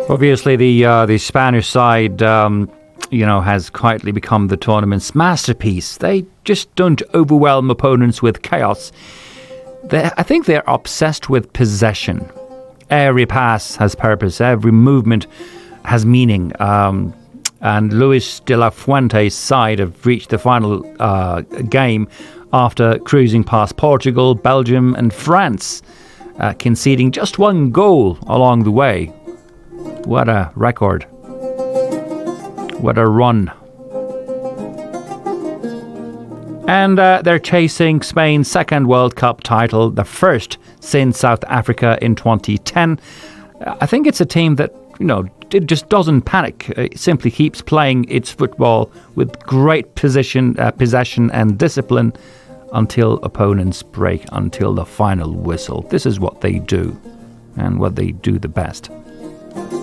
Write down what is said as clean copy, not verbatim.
Obviously, the Spanish side, has quietly become the tournament's masterpiece. They just don't overwhelm opponents with chaos. I think they're obsessed with possession. Every pass has purpose. Every movement has meaning. And Luis de la Fuente's side have reached the final game after cruising past Portugal, Belgium and France, conceding just one goal along the way. What a record. What a run. And they're chasing Spain's second World Cup title, the first since South Africa in 2010. I think it's a team that, it just doesn't panic. It simply keeps playing its football with great possession and discipline until opponents break, until the final whistle. This is what they do, and what they do the best.